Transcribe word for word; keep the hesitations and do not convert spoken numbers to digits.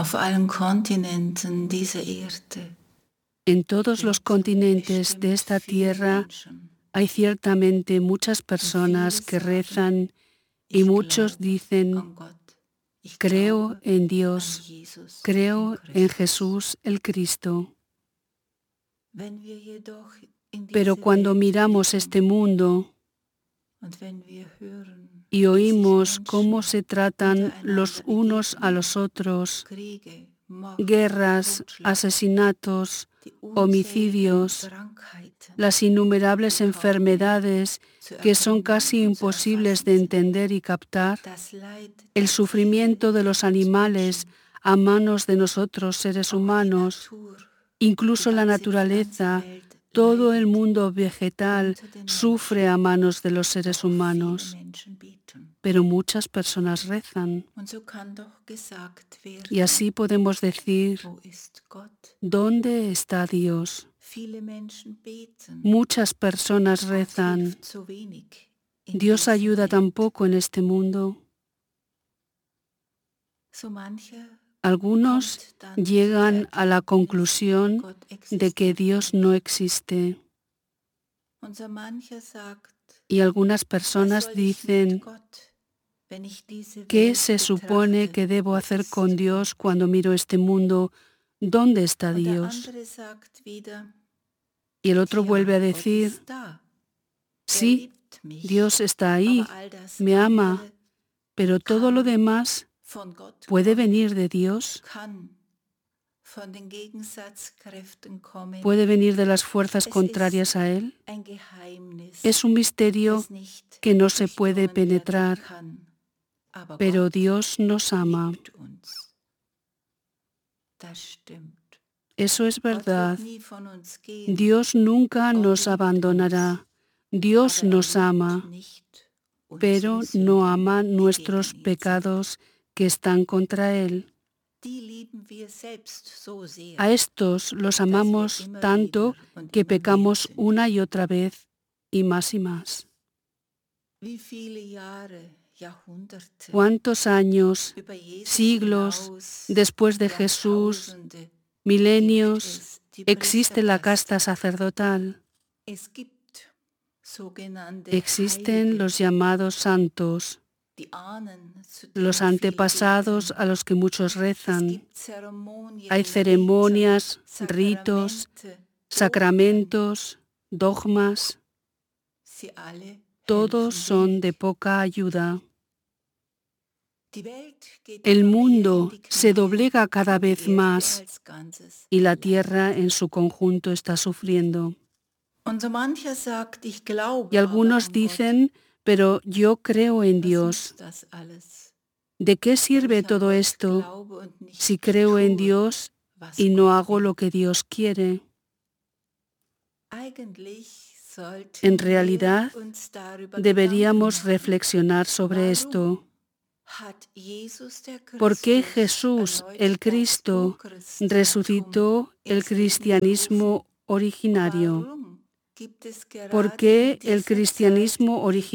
Auf allen Kontinenten dieser Erde En todos los continentes de esta tierra hay ciertamente muchas personas que rezan y muchos dicen, creo en Dios, creo en Jesús el Cristo. Pero cuando miramos este mundo y oímos cómo se tratan los unos a los otros, guerras, asesinatos, homicidios, las innumerables enfermedades que son casi imposibles de entender y captar, el sufrimiento de los animales a manos de nosotros seres humanos, incluso la naturaleza, todo el mundo vegetal sufre a manos de los seres humanos. Pero muchas personas rezan. Y así podemos decir, ¿dónde está Dios? Muchas personas rezan. ¿Dios ayuda tampoco en este mundo? Algunos llegan a la conclusión de que Dios no existe. Y algunas personas dicen, ¿qué se supone que debo hacer con Dios cuando miro este mundo? ¿Dónde está Dios? Y el otro vuelve a decir, sí, Dios está ahí, me ama, pero todo lo demás puede venir de Dios, puede venir de las fuerzas contrarias a Él. Es un misterio que no se puede penetrar, pero Dios nos ama. Eso es verdad. Dios nunca nos abandonará. Dios nos ama, pero no ama nuestros pecados que están contra Él. A estos los amamos tanto que pecamos una y otra vez y más y más. ¿Cuántos años, siglos después de Jesús, milenios, existe la casta sacerdotal? Existen los llamados santos, los antepasados a los que muchos rezan. Hay ceremonias, ritos, sacramentos, dogmas. Todos son de poca ayuda. El mundo se doblega cada vez más y la tierra en su conjunto está sufriendo. Y algunos dicen, pero yo creo en Dios. ¿De qué sirve todo esto si creo en Dios y no hago lo que Dios quiere? En realidad, deberíamos reflexionar sobre esto. ¿Por qué Jesús, el Cristo, resucitó el cristianismo originario? ¿Por qué el cristianismo originario